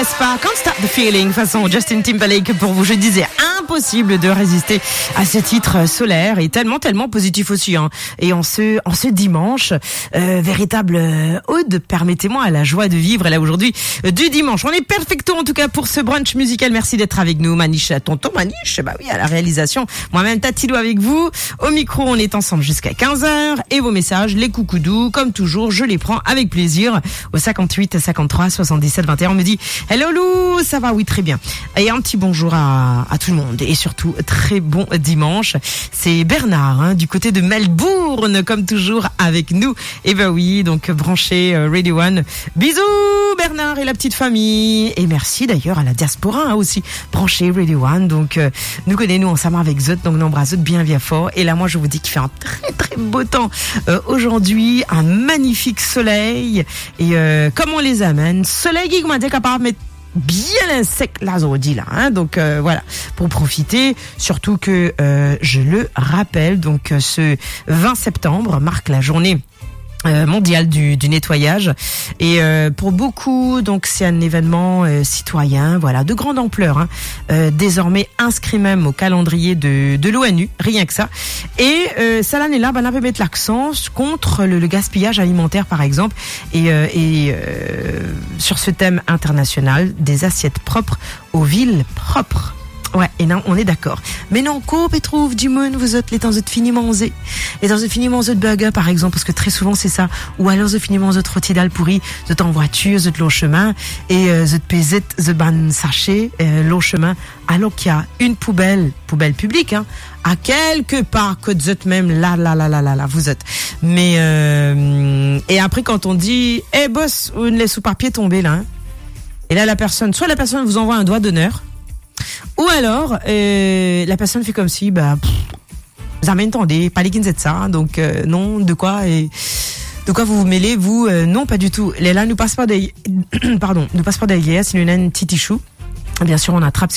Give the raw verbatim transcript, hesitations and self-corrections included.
n'est-ce pas? Can't Stop the Feeling, façon Justin Timberlake pour vous. Je disais, impossible de résister à ce titre solaire et tellement, tellement positif aussi. Hein. Et en ce, en ce dimanche, euh, véritable euh, ode, permettez-moi, à la joie de vivre. Et là, aujourd'hui, euh, du dimanche. On est perfecto, en tout cas, pour ce brunch musical. Merci d'être avec nous, Maniche, tonton Maniche. Bah oui, à la réalisation. Moi-même, Tatilo avec vous. Au micro, on est ensemble jusqu'à quinze heures. Et vos messages, les coucoudous, comme toujours, je les prends avec plaisir. Au cinquante-huit, cinquante-trois, soixante-dix-sept, vingt et un, on me dit « Hello Lou, ça va? Oui, très bien. » Et un petit bonjour à, à tout le monde. Et surtout, très bon dimanche. C'est Bernard, hein, du côté de Melbourne, comme toujours, avec nous. Et ben oui, donc branché euh, Radio One. Bisous Bernard et la petite famille. Et merci d'ailleurs à la diaspora hein, aussi, branché Radio One. Donc, euh, nous connaissons nous ensemble avec Zot, donc n'embrasse Zot bien bien fort. Et là, moi, je vous dis qu'il fait un très très beau temps euh, aujourd'hui, un magnifique soleil. Et euh, comment on les amène? Soleil qui m'a dit capable de mettre bien sec la zodi là, hein, donc euh, voilà, pour profiter, surtout que euh, je le rappelle, donc euh, ce vingt septembre marque la journée Euh, mondial du, du nettoyage et euh, pour beaucoup donc c'est un événement euh, citoyen voilà de grande ampleur hein, euh, désormais inscrit même au calendrier de, de l'ONU, rien que ça et euh, ça l'année là ben, on peut mettre l'accent contre le, le gaspillage alimentaire par exemple et, euh, et euh, sur ce thème international des assiettes propres aux villes propres. Ouais, et non, on est d'accord. Mais non, coupe et trouve du monde, vous êtes les temps de fini manger. Les temps de fini manger de burger, par exemple, parce que très souvent c'est ça. Ou alors de fini manger de rôti dalle pourri, de en voiture, de long chemin, et euh, de pesette, de ban sachet, euh, long chemin, alors qu'il y a une poubelle, poubelle publique, hein, à quelque part que vous êtes même là, là, là, là, là, là, vous êtes. Mais, euh, et après quand on dit, eh hey, boss, on laisse sous papier tomber là, hein. Et là la personne, soit la personne vous envoie un doigt d'honneur, ou alors, euh, la personne fait comme si, bah, pff, vous avez entendu, pas les quinze de ça, donc euh, non, de quoi et de quoi vous vous mêlez, vous, euh, non, pas du tout. Les là, nous passe pas des, pardon, nous passe pas derrière, c'est une naine titichou. Bien sûr, on attrape